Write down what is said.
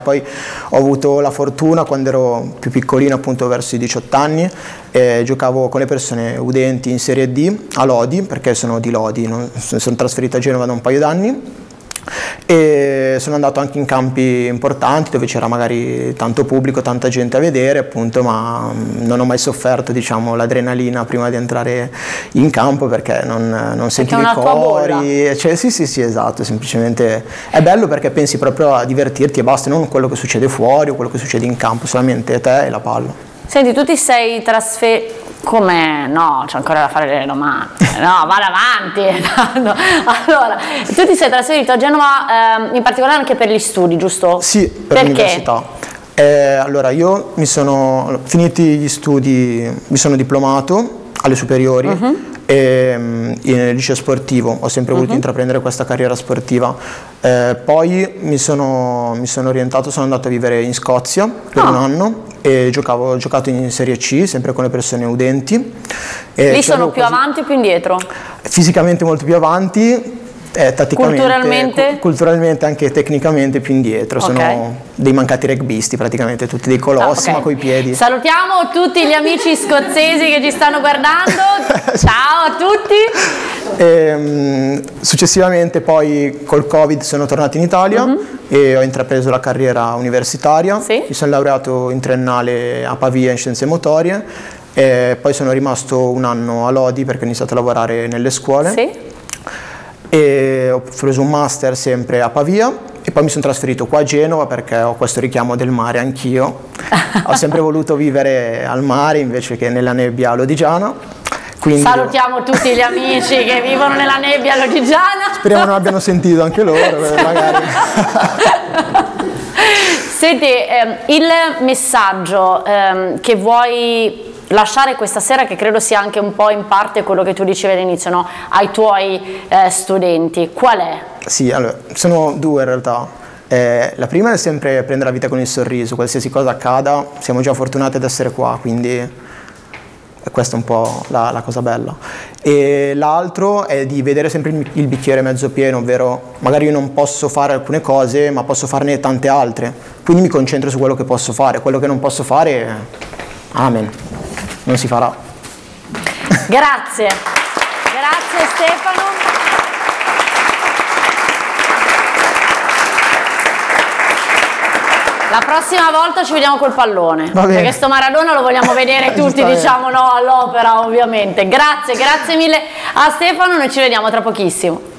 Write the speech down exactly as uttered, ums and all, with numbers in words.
Poi ho avuto la fortuna, quando ero più piccolino, appunto verso i diciotto anni, eh, giocavo con le persone udenti in Serie D a Lodi, perché sono di Lodi, non, sono trasferito a Genova da un paio d'anni, e sono andato anche in campi importanti dove c'era magari tanto pubblico, tanta gente a vedere, appunto, ma non ho mai sofferto, diciamo, l'adrenalina prima di entrare in campo, perché non, non sentivo i cori, cioè, sì sì sì esatto, semplicemente è bello perché pensi proprio a divertirti e basta, non quello che succede fuori o quello che succede in campo, solamente te e la palla. Senti, tu ti sei trasferito. Come? No, c'è ancora da fare le domande. No, vado avanti. No. Allora, tu ti sei trasferito a Genova eh, in particolare anche per gli studi, giusto? Sì, per l'università. Eh, allora, io mi sono, finiti gli studi, mi sono diplomato alle superiori. Uh-huh. E, in liceo sportivo, ho sempre voluto uh-huh. intraprendere questa carriera sportiva, eh, poi mi sono, mi sono orientato, sono andato a vivere in Scozia per oh. un anno e giocavo, ho giocato in Serie C, sempre con le persone udenti. E lì sono più quasi, avanti o più indietro? Fisicamente molto più avanti, eh, tatticamente, culturalmente? Cu- culturalmente anche tecnicamente più indietro, okay. Sono dei mancati rugbyisti praticamente, tutti dei colossi, ah, okay. ma coi piedi. Salutiamo tutti gli amici scozzesi che ci stanno guardando, ciao a tutti. E, um, successivamente poi col Covid sono tornato in Italia uh-huh. e ho intrapreso la carriera universitaria, sì. mi sono laureato in triennale a Pavia in scienze motorie e poi sono rimasto un anno a Lodi perché ho iniziato a lavorare nelle scuole. Sì. E ho preso un master sempre a Pavia e poi mi sono trasferito qua a Genova perché ho questo richiamo del mare anch'io. Ho sempre voluto vivere al mare invece che nella nebbia lodigiana. Quindi salutiamo tutti gli amici che vivono nella nebbia lodigiana. Speriamo non abbiano sentito anche loro, magari. Senti, ehm, il messaggio ehm, che vuoi lasciare questa sera, che credo sia anche un po' in parte quello che tu dicevi all'inizio, no? Ai tuoi eh, studenti, qual è? Sì, allora, sono due in realtà. Eh, la prima è sempre prendere la vita con il sorriso, qualsiasi cosa accada, siamo già fortunati ad essere qua, quindi questa è un po' la, la cosa bella. E l'altro è di vedere sempre il, il bicchiere mezzo pieno, ovvero magari io non posso fare alcune cose, ma posso farne tante altre, quindi mi concentro su quello che posso fare, quello che non posso fare, amen. Non si farà. Grazie, grazie Stefano. La prossima volta ci vediamo col pallone, perché sto Maradona lo vogliamo vedere tutti, diciamo, no, all'opera ovviamente. Grazie, grazie mille a Stefano, noi ci vediamo tra pochissimo.